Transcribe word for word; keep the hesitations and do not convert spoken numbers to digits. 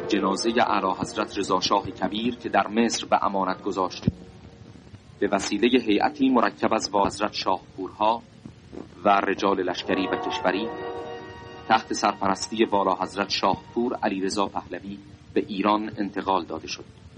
جنازه اعلی حضرت رضا شاه کبیر که در مصر به امانت گذاشته به وسیله هیئتی مرکب از حضرت شاهپورها و رجال لشکری و کشوری تحت سرپرستی والا حضرت شاهپور علیرضا پهلوی به ایران انتقال داده شد.